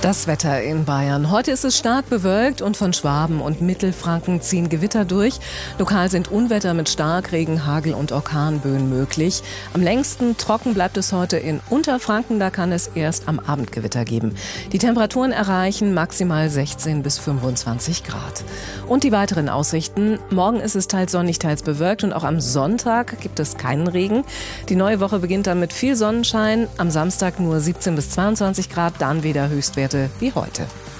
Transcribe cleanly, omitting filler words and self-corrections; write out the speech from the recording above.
Das Wetter in Bayern. Heute ist es stark bewölkt und von Schwaben und Mittelfranken ziehen Gewitter durch. Lokal sind Unwetter mit Starkregen, Hagel und Orkanböen möglich. Am längsten trocken bleibt es heute in Unterfranken. Da kann es erst am Abend Gewitter geben. Die Temperaturen erreichen maximal 16 bis 25 Grad. Und die weiteren Aussichten. Morgen ist es teils sonnig, teils bewölkt und auch am Sonntag gibt es keinen Regen. Die neue Woche beginnt dann mit viel Sonnenschein. Am Samstag nur 17 bis 22 Grad, dann wieder Höchstwerte wie heute.